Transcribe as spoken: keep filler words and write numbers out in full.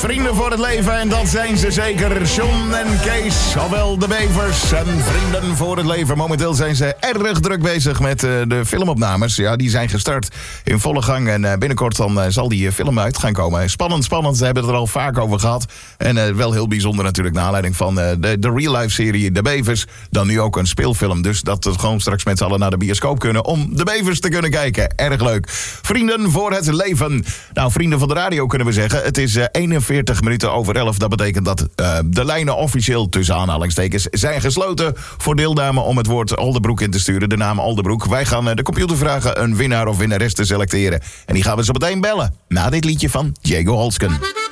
Vrienden voor het leven, en dat zijn ze zeker. John en Kees, ofwel de Bevers en Vrienden voor het leven. Momenteel zijn ze erg druk bezig met uh, de filmopnames. Ja, die zijn gestart in volle gang. En uh, binnenkort dan, uh, zal die uh, film uit gaan komen. Spannend, spannend. Ze hebben het er al vaak over gehad. En uh, wel heel bijzonder natuurlijk, naar aanleiding van uh, de, de real-life-serie De Bevers. Dan nu ook een speelfilm. Dus dat we gewoon straks met z'n allen naar de bioscoop kunnen om De Bevers te kunnen kijken. Erg leuk. Vrienden voor het leven. Nou, vrienden van de radio kunnen we zeggen. Het is uh, eenenveertig minuten over elf. Dat betekent dat uh, de lijnen officieel tussen aanhalingstekens zijn gesloten voor deelname om het woord Oldebroek in te sturen. De naam Oldebroek. Wij gaan uh, de computer vragen een winnaar of winnares te selecteren. En die gaan we zo meteen bellen. Na dit liedje van Diego Holsken.